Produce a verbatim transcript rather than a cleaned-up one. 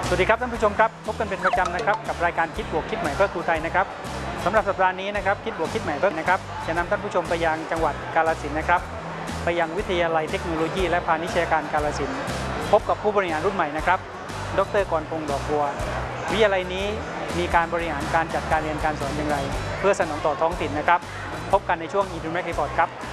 สวัสดีครับท่านผู้ชมครับพบกันเป็นประจำนะครับกับรายการคิดบวกคิดใหม่เพื่อครูไทยนะครับสำหรับสัปดาห์นี้นะครับคิดบวกคิดใหม่เพื่อนะครับจะนำท่านผู้ชมไปยังจังหวัดกาฬสินธุ์นะครับไปยังวิทยาลัยเทคโนโลยีและพาณิชยการกาฬสินธุ์พบกับผู้บริหารรุ่นใหม่นะครับดรกรพงษ์ดอกบัววิทยาลัยนี้มีการบริหารการจัดการเรียนการสอนอย่างไรเพื่อสนองต่อท้องถิ่นนะครับพบกันในช่วง Introduction Report ครับ